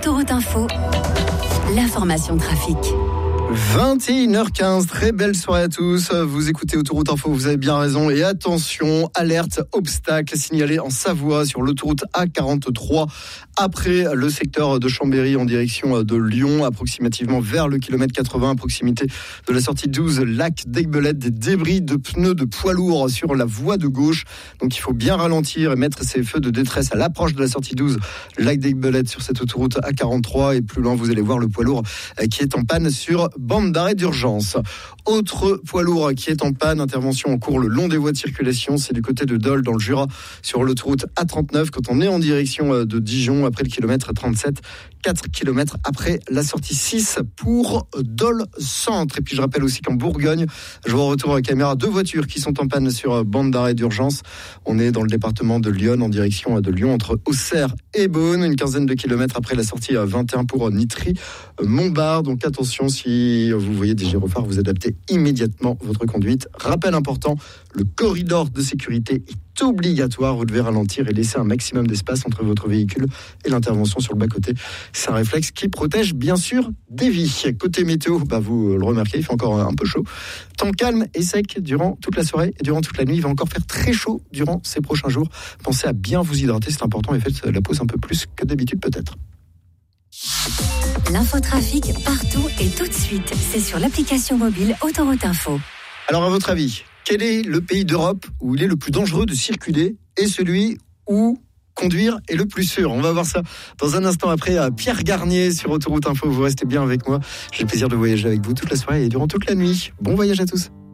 Autoroute Info, l'information trafic. 21h15, très belle soirée à tous. Vous écoutez Autoroute Info, vous avez bien raison. Et attention, alerte, obstacle signalé en Savoie sur l'autoroute A43 après le secteur de Chambéry en direction de Lyon, approximativement vers le kilomètre 80, à proximité de la sortie 12, lac d'Aiguebelette, des débris de pneus de poids lourds sur la voie de gauche. Donc il faut bien ralentir et mettre ses feux de détresse à l'approche de la sortie 12, lac d'Aiguebelette sur cette autoroute A43. Et plus loin, vous allez voir le poids lourd qui est en panne sur bande d'arrêt d'urgence. Autre poids lourd qui est en panne, intervention en cours le long des voies de circulation, c'est du côté de Dole dans le Jura sur l'autoroute A39 quand on est en direction de Dijon après le kilomètre 37, 4 km après la sortie 6 pour Dole Centre. Et puis je rappelle aussi qu'en Bourgogne, je vois au retour à la caméra 2 voitures qui sont en panne sur bande d'arrêt d'urgence. On est dans le département de Lyon en direction de Lyon entre Auxerre et Beaune, une quinzaine de kilomètres après la sortie 21 pour Nitry Montbard. Donc attention, si vous voyez des gyrophares, vous adaptez immédiatement votre conduite. Rappel important, le corridor de sécurité est obligatoire. Vous devez ralentir et laisser un maximum d'espace entre votre véhicule et l'intervention sur le bas-côté. C'est un réflexe qui protège bien sûr des vies. Côté météo, vous le remarquez, il fait encore un peu chaud. Temps calme et sec durant toute la soirée et durant toute la nuit. Il va encore faire très chaud durant ces prochains jours. Pensez à bien vous hydrater, c'est important, et faites la pause un peu plus que d'habitude peut-être. L'infotrafic partout et tout de suite. C'est sur l'application mobile Autoroute Info. Alors à votre avis, quel est le pays d'Europe où il est le plus dangereux de circuler et celui où conduire est le plus sûr? On va voir ça dans un instant après Pierre Garnier sur Autoroute Info. Vous restez bien avec moi. J'ai le plaisir de voyager avec vous toute la soirée et durant toute la nuit. Bon voyage à tous.